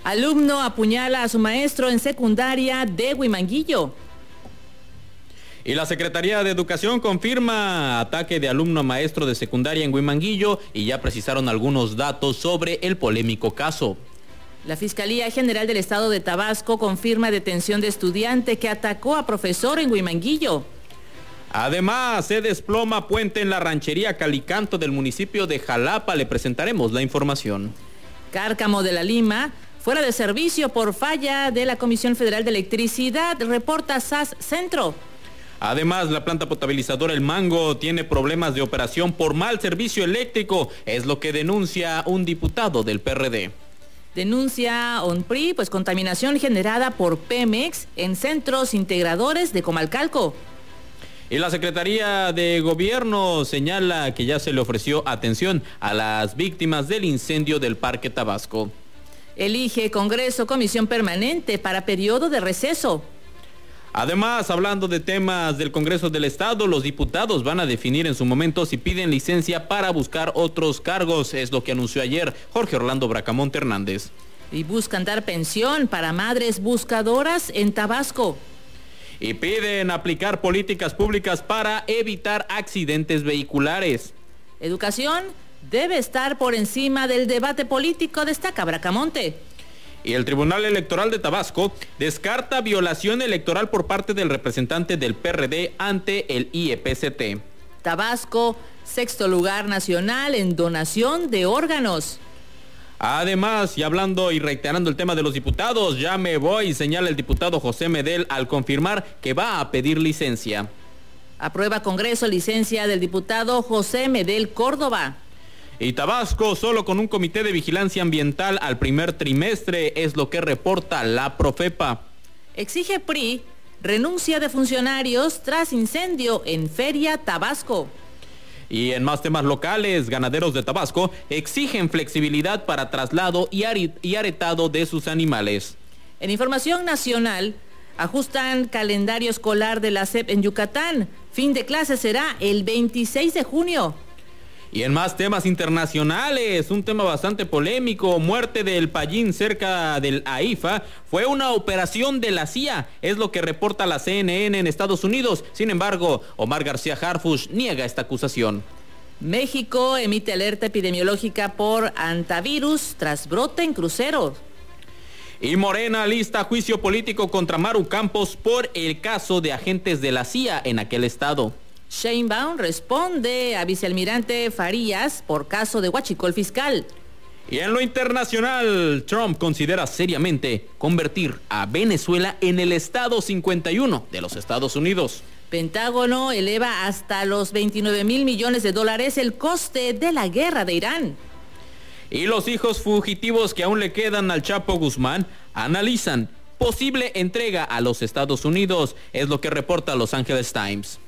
Alumno apuñala a su maestro en secundaria de Huimanguillo. Y la Secretaría de Educación confirma ataque de alumno a maestro de secundaria en Huimanguillo y ya precisaron algunos datos sobre el polémico caso. La Fiscalía General del Estado de Tabasco confirma detención de estudiante que atacó a profesor en Huimanguillo. Además, se desploma puente en la ranchería Calicanto del municipio de Jalapa. Le presentaremos la información. Cárcamo de la Lima, fuera de servicio por falla de la Comisión Federal de Electricidad, reporta SAS Centro. Además, la planta potabilizadora El Mango tiene problemas de operación por mal servicio eléctrico, es lo que denuncia un diputado del PRD. Denuncia ONPRI, contaminación generada por Pemex en centros integradores de Comalcalco. Y la Secretaría de Gobierno señala que ya se le ofreció atención a las víctimas del incendio del Parque Tabasco. Elige Congreso comisión permanente para periodo de receso. Además, hablando de temas del Congreso del Estado, los diputados van a definir en su momento si piden licencia para buscar otros cargos, es lo que anunció ayer Jorge Orlando Bracamonte Hernández. Y buscan dar pensión para madres buscadoras en Tabasco. Y piden aplicar políticas públicas para evitar accidentes vehiculares. Educación debe estar por encima del debate político, destaca Bracamonte. Y el Tribunal Electoral de Tabasco descarta violación electoral por parte del representante del PRD ante el IEPCT. Tabasco, 6º lugar nacional en donación de órganos. Además, y hablando y reiterando el tema de los diputados, ya me voy, señala el diputado José Medel al confirmar que va a pedir licencia. Aprueba Congreso licencia del diputado José Medel Córdoba. Y Tabasco solo con un comité de vigilancia ambiental al primer trimestre, es lo que reporta la Profepa. Exige PRI renuncia de funcionarios tras incendio en Feria Tabasco. Y en más temas locales, ganaderos de Tabasco exigen flexibilidad para traslado y aretado de sus animales. En información nacional, ajustan calendario escolar de la SEP en Yucatán. Fin de clase será el 26 de junio. Y en más temas internacionales, un tema bastante polémico, muerte del Pallín cerca del AIFA, fue una operación de la CIA, es lo que reporta la CNN en Estados Unidos. Sin embargo, Omar García Harfuch niega esta acusación. México emite alerta epidemiológica por antivirus tras brote en cruceros. Y Morena lista juicio político contra Maru Campos por el caso de agentes de la CIA en aquel estado. Sheinbaum responde a vicealmirante Farías por caso de huachicol fiscal. Y en lo internacional, Trump considera seriamente convertir a Venezuela en el estado 51 de los Estados Unidos. Pentágono eleva hasta los $29,000 millones el coste de la guerra de Irán. Y los hijos fugitivos que aún le quedan al Chapo Guzmán analizan posible entrega a los Estados Unidos, es lo que reporta Los Angeles Times.